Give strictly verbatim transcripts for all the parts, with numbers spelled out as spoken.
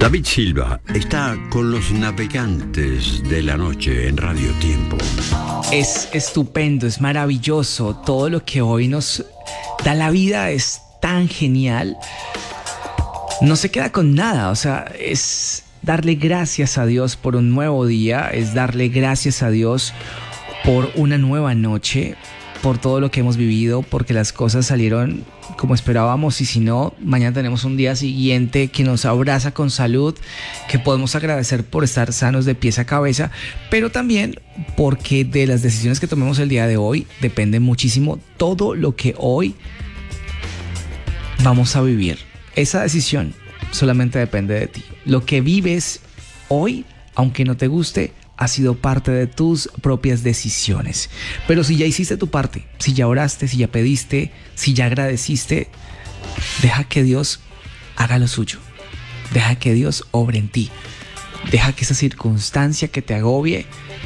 David Silva está con los navegantes de la noche en Radio Tiempo. Es estupendo, es maravilloso. Todo lo que hoy nos da la vida es tan genial. No se queda con nada, o sea, es darle gracias a Dios por un nuevo día, es darle gracias a Dios por una nueva noche, por todo lo que hemos vivido, porque las cosas salieron como esperábamos, y si no, mañana tenemos un día siguiente que nos abraza con salud, que podemos agradecer por estar sanos de pies a cabeza, pero también porque de las decisiones que tomemos el día de hoy depende muchísimo todo lo que hoy vamos a vivir. Esa decisión solamente depende de ti. Lo que vives hoy, aunque no te guste, ha sido parte de tus propias decisiones. Pero si ya hiciste tu parte, si ya oraste, si ya pediste, si ya agradeciste, deja que Dios haga lo suyo. Deja que Dios obre en ti. Deja que esa circunstancia que te agobie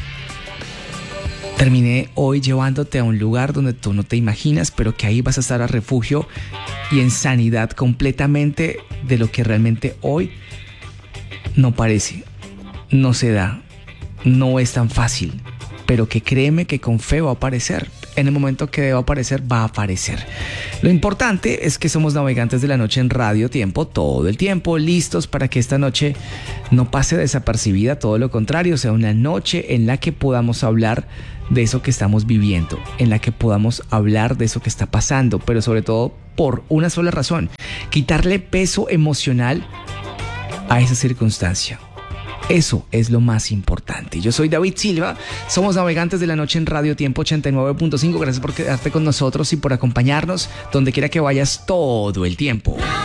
termine hoy llevándote a un lugar donde tú no te imaginas, pero que ahí vas a estar a refugio y en sanidad completamente de lo que realmente hoy no parece, no se da. No es tan fácil, pero que créeme que con fe va a aparecer. En el momento que deba aparecer, va a aparecer. Lo importante es que somos navegantes de la noche en Radio Tiempo todo el tiempo, listos para que esta noche no pase desapercibida, todo lo contrario, sea una noche en la que podamos hablar de eso que estamos viviendo, en la que podamos hablar de eso que está pasando, pero sobre todo por una sola razón: quitarle peso emocional a esa circunstancia. Eso es lo más importante. Yo soy David Silva, somos navegantes de la noche en Radio Tiempo ochenta y nueve punto cinco. Gracias por quedarte con nosotros y por acompañarnos donde quiera que vayas todo el tiempo.